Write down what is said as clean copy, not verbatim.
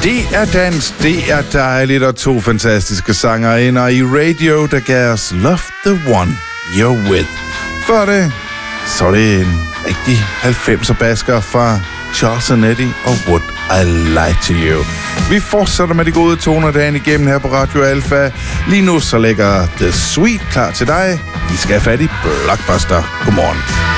Det er dans, det er dejligt, og 2 fantastiske sangerinder i radio, der gav os Love the One You're With. Før det, så er det en rigtig 90'er basker fra Charles & Eddie og Would I Lie to You. Vi fortsætter med de gode toner dagen igennem her på Radio Alpha. Lige nu så lægger The Sweet klar til dig. Vi skal have fat i Blockbuster. Godmorgen.